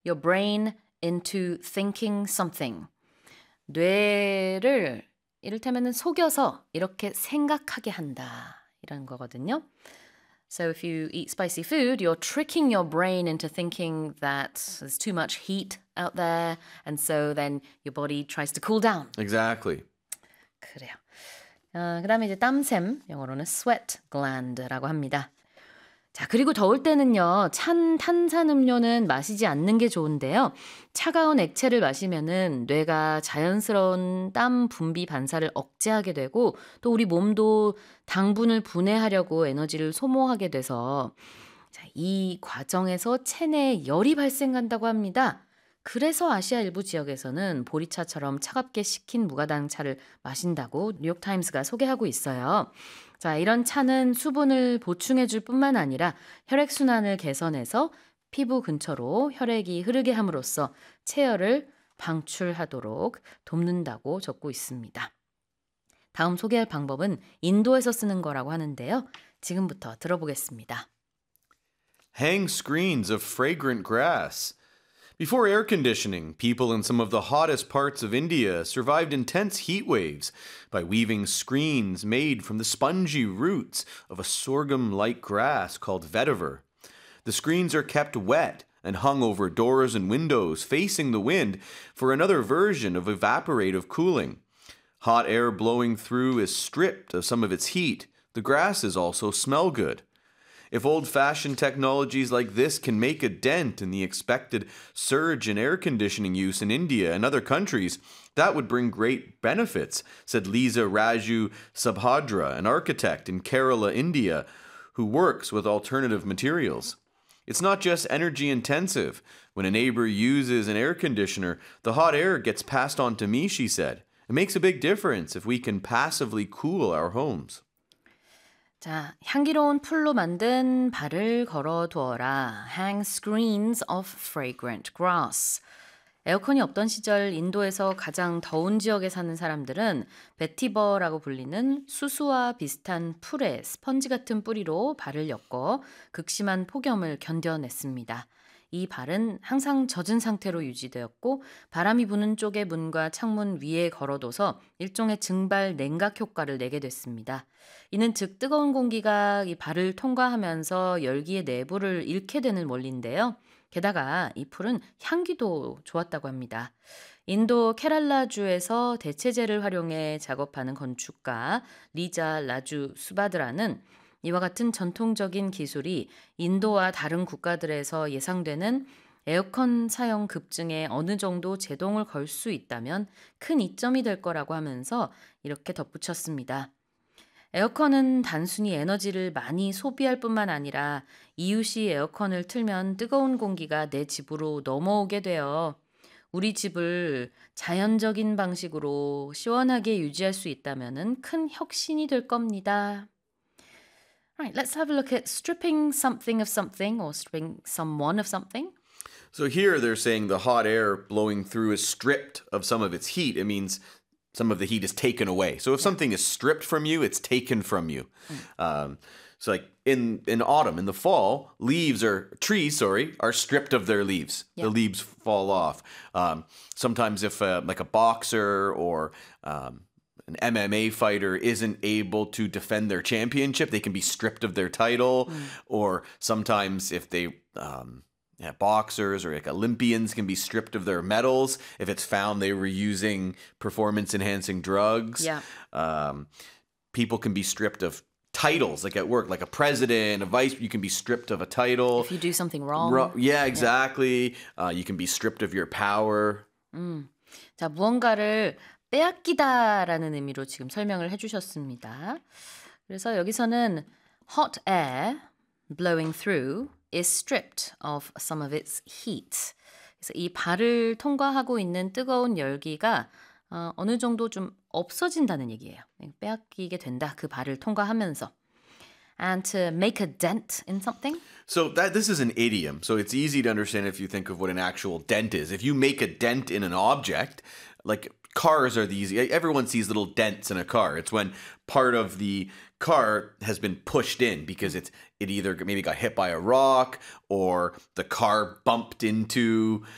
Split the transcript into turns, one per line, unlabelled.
your brain into thinking something. 뇌를 이를테면 속여서 이렇게 생각하게 한다. 이런 거거든요. So if you eat spicy food, you're tricking your brain into thinking that there's too much heat out there, and so then your body tries to cool down.
Exactly.
그래요. 그 다음에 이제 땀샘, 영어로는 sweat gland라고 합니다. 자, 그리고 더울 때는요, 찬 탄산음료는 마시지 않는 게 좋은데요. 차가운 액체를 마시면은 뇌가 자연스러운 땀 분비 반사를 억제하게 되고 또 우리 몸도 당분을 분해하려고 에너지를 소모하게 돼서 자, 이 과정에서 체내에 열이 발생한다고 합니다. 그래서 아시아 일부 지역에서는 보리차처럼 차갑게 식힌 무가당 차를 마신다고 뉴욕타임스가 소개하고 있어요. 자, 이런 차는 수분을 보충해 줄 뿐만 아니라 혈액순환을 개선해서 피부 근처로 혈액이 흐르게 함으로써 체열을 방출하도록 돕는다고 적고 있습니다. 다음 소개할 방법은 인도에서 쓰는 거라고 하는데요. 지금부터 들어보겠습니다.
Hang screens of fragrant grass. Before air conditioning, people in some of the hottest parts of India survived intense heat waves by weaving screens made from the spongy roots of a sorghum-like grass called vetiver. The screens are kept wet and hung over doors and windows facing the wind for another version of evaporative cooling. Hot air blowing through is stripped of some of its heat. The grasses also smell good. If old-fashioned technologies like this can make a dent in the expected surge in air conditioning use in India and other countries, that would bring great benefits, said Lisa Raju Subhadra, an architect in Kerala, India, who works with alternative materials. It's not just energy intensive. When a neighbor uses an air conditioner, the hot air gets passed on to me, she said. It makes a big difference if we can passively cool our homes.
자, 향기로운 풀로 만든 발을 걸어두어라. Hang screens of fragrant grass. 에어컨이 없던 시절 인도에서 가장 더운 지역에 사는 사람들은 베티버라고 불리는 수수와 비슷한 풀에 스펀지 같은 뿌리로 발을 엮어 극심한 폭염을 견뎌냈습니다. 이 발은 항상 젖은 상태로 유지되었고 바람이 부는 쪽의 문과 창문 위에 걸어둬서 일종의 증발 냉각 효과를 내게 됐습니다. 이는 즉 뜨거운 공기가 이 발을 통과하면서 열기의 내부를 잃게 되는 원리인데요. 게다가 이 풀은 향기도 좋았다고 합니다. 인도 케랄라주에서 대체재를 활용해 작업하는 건축가 리자 라주 수바드라는 이와 같은 전통적인 기술이 인도와 다른 국가들에서 예상되는 에어컨 사용 급증에 어느 정도 제동을 걸 수 있다면 큰 이점이 될 거라고 하면서 이렇게 덧붙였습니다. 에어컨은 단순히 에너지를 많이 소비할 뿐만 아니라 이웃이 에어컨을 틀면 뜨거운 공기가 내 집으로 넘어오게 되어 우리 집을 자연적인 방식으로 시원하게 유지할 수 있다면 큰 혁신이 될 겁니다. Right, let's have a look at stripping something of something or stripping someone of something.
So here they're saying the hot air blowing through is stripped of some of its heat. It means some of the heat is taken away. So if something is stripped from you, it's taken from you. So like in autumn, in the fall, trees are stripped of their leaves.
Yeah.
The leaves fall off. Sometimes if like a boxer or an MMA fighter isn't able to defend their championship, they can be stripped of their title. Or sometimes if boxers or like Olympians can be stripped of their medals if it's found they were using performance-enhancing drugs.
Yeah.
People can be stripped of titles, like at work, like a president, a vice. You can be stripped of a title.
If you do something wrong.
Yeah, exactly. You can be stripped of your power.
자, 무언가를 빼앗기다라는 의미로 지금 설명을 해주셨습니다. 그래서 여기서는 hot air blowing through is stripped of some of its heat. 그래서 이 발을 통과하고 있는 뜨거운 열기가 어느 정도 좀 없어진다는 얘기예요. 빼앗기게 된다. 그 발을 통과하면서. And to make a dent in something.
So this is an idiom. So it's easy to understand if you think of what an actual dent is. If you make a dent in an object, like cars are these, everyone sees little dents in a car. It's when part of the car has been pushed in because it either maybe got hit by a rock or the car bumped into